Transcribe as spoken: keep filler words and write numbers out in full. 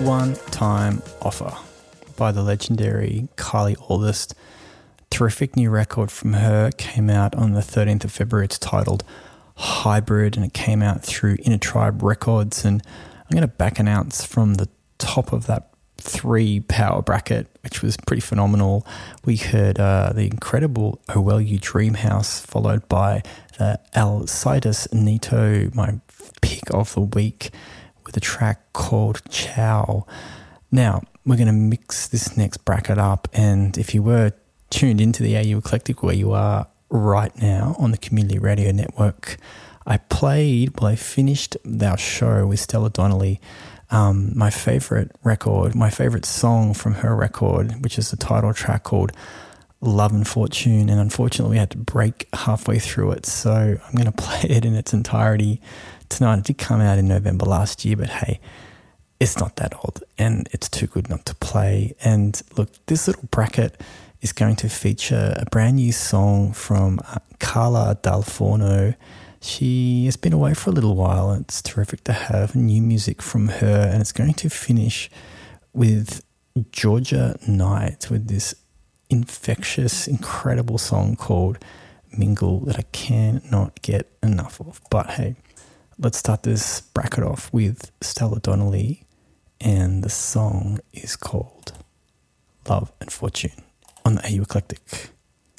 One Time Offer by the legendary Kylie August. Terrific new record from her, came out on the thirteenth of February. It's titled Hybrid and it came out through Inner Tribe Records. And I'm going to back announce from the top of that three power bracket, which was pretty phenomenal. We heard uh, the incredible Oh Well You Dream House, followed by the Alcides Nito, my pick of the week, with a track called Ciao. Now, we're going to mix this next bracket up, and if you were tuned into the A U Eclectic where you are right now on the Community Radio Network, I played, well, I finished our show with Stella Donnelly, um, my favourite record, my favourite song from her record, which is the title track called Love and Fortune, and unfortunately we had to break halfway through it, so I'm going to play it in its entirety tonight. It did come out in November last year, but hey, it's not that old and it's too good not to play. And look, this little bracket is going to feature a brand new song from uh, Carla Dal Forno. She has been away for a little while. It's terrific to have new music from her, and it's going to finish with Georgia Knight with this infectious, incredible song called Mingle that I cannot get enough of. But hey, let's start this bracket off with Stella Donnelly, and the song is called Love and Fortune on the A U Eclectic.